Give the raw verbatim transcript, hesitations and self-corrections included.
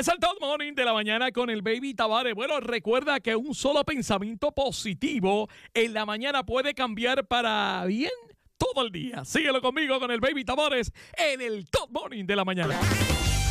Es el Top Morning de la mañana con el Baby Tavares. Bueno, recuerda que un solo pensamiento positivo en la mañana puede cambiar para bien todo el día. Síguelo conmigo con el Baby Tavares en el Top Morning de la mañana.